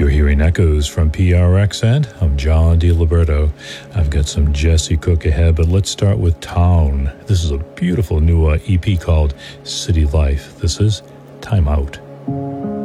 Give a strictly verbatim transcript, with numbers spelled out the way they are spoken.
You're hearing echoes from P R X, and I'm John DiLiberto. I've got some Jesse Cook ahead, but let's start with Town. This is a beautiful new uh, E P called City Life. This is Time Out.